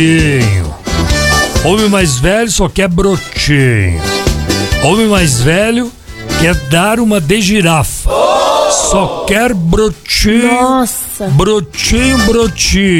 Homem mais velho só quer brotinho. Homem mais velho quer dar uma de girafa. Só quer brotinho. Nossa. Brotinho.